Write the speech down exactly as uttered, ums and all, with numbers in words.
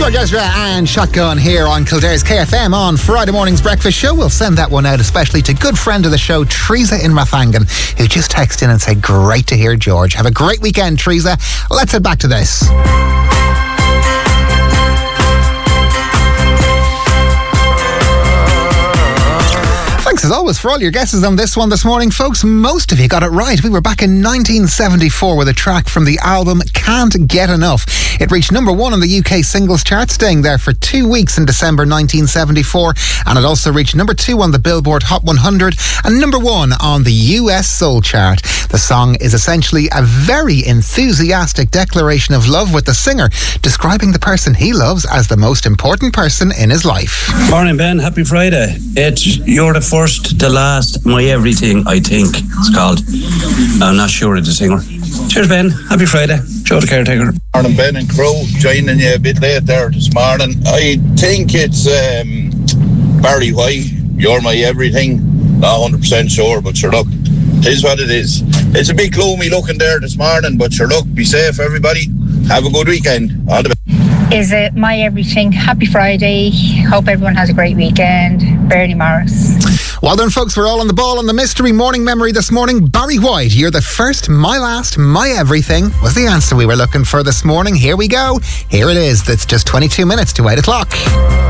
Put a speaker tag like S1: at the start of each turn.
S1: George Ezra and Shotgun here on Kildare's K F M on Friday morning's breakfast show. We'll send that one out especially to good friend of the show, Teresa in Rathangan, who just texted in and said, great to hear George. Have a great weekend, Teresa. Let's head back to this. Thanks as always for all your guesses on this one this morning, folks. Most of you got it right. We were back in nineteen seventy-four with a track from the album Can't Get Enough. It reached number one on the U K singles chart, staying there for two weeks in December nineteen seventy-four, and it also reached number two on the Billboard Hot one hundred and number one on the U S Soul chart. The song is essentially a very enthusiastic declaration of love, with the singer describing the person he loves as the most important person in his life.
S2: Morning, Ben. Happy Friday. It's You're the First, the Last, My Everything, I think it's called. I'm not sure of the singer. Cheers, Ben. Happy Friday. Joe the Caretaker.
S3: Morning, Ben and crew. Joining you a bit late there this morning. I think it's um, Barry White, You're My Everything. Not one hundred percent sure, but sure, look, it is what it is. It's a bit gloomy looking there this morning, but sure, look, be safe, everybody. Have a good weekend. All the best.
S4: Is it My Everything? Happy Friday. Hope everyone has a great weekend. Bernie Morris.
S1: Well done, folks. We're all on the ball on the mystery morning memory this morning. Barry White, You're the First, My Last, My Everything was the answer we were looking for this morning. Here we go. Here it is. That's just twenty-two minutes to eight o'clock.